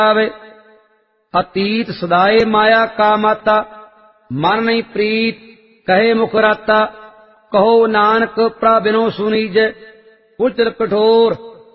ਆਵੇ। ਅਤੀਤ ਸਦਾਏ ਮਾਇਆ ਕਾ ਮਾਤਾ, ਮਨ ਨਹੀਂ ਪ੍ਰੀਤ ਕਹੇ ਮੁਖ ਰਾਤਾ। ਕਹੋ ਨਾਨਕ ਪ੍ਰਭ ਬਿਨੋ ਸੁਨੀਜੈ, ਕੁਚਲ ਕਠੋਰ